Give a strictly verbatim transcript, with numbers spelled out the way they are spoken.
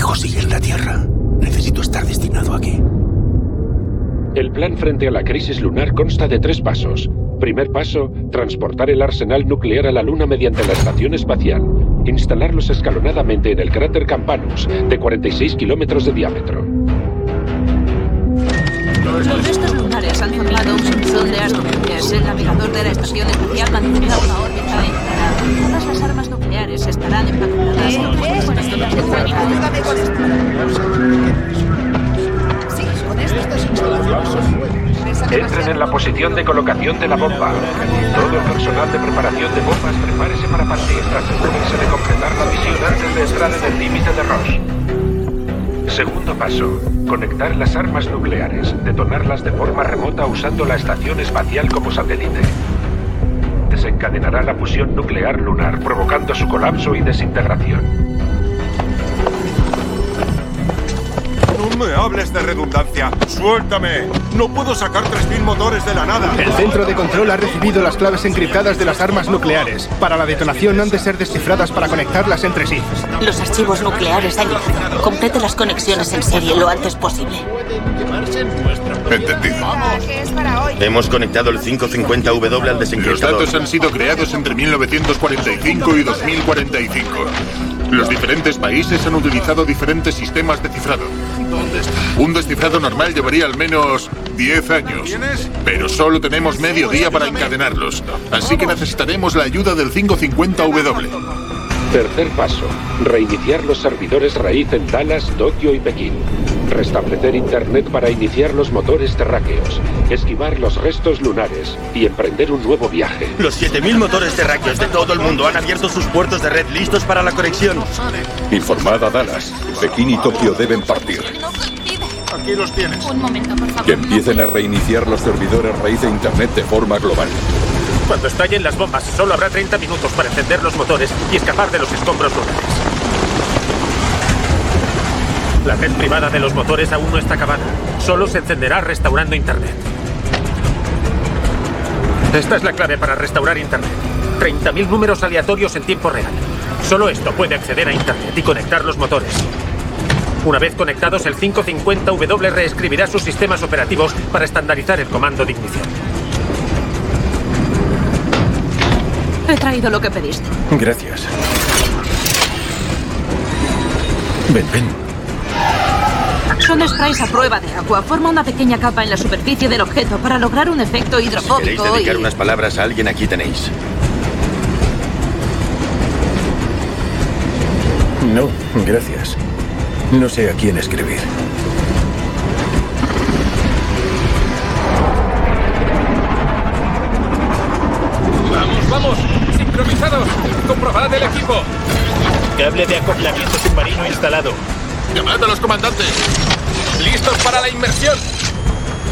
fuego sigue en la Tierra. Necesito estar destinado aquí. El plan frente a la crisis lunar consta de tres pasos. Primer paso, transportar el arsenal nuclear a la Luna mediante la estación espacial. Instalarlos escalonadamente en el cráter Campanus, de cuarenta y seis kilómetros de diámetro. Los restos lunares han formado un sinfón de nucleares. El navegador de la estación espacial mantendrá una órbita enterada. Todas las armas nucleares estarán empaquetadas en puestos con estolas de fuerza. Sí, con estas instalaciones. Entren en la posición de colocación de la bomba. Todo el personal de preparación de bombas prepárese para partir. Asegúrense de completar la misión antes de entrar en el límite de Ross. Segundo paso, conectar las armas nucleares, detonarlas de forma remota usando la estación espacial como satélite. Desencadenará la fusión nuclear lunar, provocando su colapso y desintegración. No me hables de redundancia. ¡Suéltame! No puedo sacar tres mil motores de la nada. El centro de control ha recibido las claves encriptadas de las armas nucleares. Para la detonación han de ser descifradas para conectarlas entre sí. Los archivos nucleares han llegado. Complete las conexiones en serie lo antes posible. Entendido. Hemos conectado el quinientos cincuenta W al desencriptador. Los datos han sido creados entre mil novecientos cuarenta y cinco y dos mil cuarenta y cinco. Los diferentes países han utilizado diferentes sistemas de cifrado. ¿Dónde está? Un descifrado normal llevaría al menos diez años. Pero solo tenemos medio día para encadenarlos. Así que necesitaremos la ayuda del quinientos cincuenta W. Tercer paso, reiniciar los servidores raíz en Dallas, Tokio y Pekín. Restablecer Internet para iniciar los motores terráqueos, esquivar los restos lunares y emprender un nuevo viaje. Los siete mil motores terráqueos de todo el mundo han abierto sus puertos de red listos para la conexión. Informad a Dallas. Pekín y Tokio deben partir. Aquí los tienes. Un momento, por favor. Que empiecen a reiniciar los servidores raíz de Internet de forma global. Cuando estallen las bombas, solo habrá treinta minutos para encender los motores y escapar de los escombros lunares. La red privada de los motores aún no está acabada. Solo se encenderá restaurando Internet. Esta es la clave para restaurar Internet. treinta mil números aleatorios en tiempo real. Solo esto puede acceder a Internet y conectar los motores. Una vez conectados, el quinientos cincuenta W reescribirá sus sistemas operativos para estandarizar el comando de ignición. He traído lo que pediste. Gracias. Ven, ven. Son sprays a prueba de agua. Forma una pequeña capa en la superficie del objeto para lograr un efecto hidrofóbico. Si queréis dedicar y... unas palabras a alguien, aquí tenéis. No, gracias. No sé a quién escribir. ¡Vamos, vamos! ¡Sincronizados! ¡Comprobad el equipo! Cable de acoplamiento submarino instalado. ¡Llamad a los comandantes! ¡Listos para la inmersión!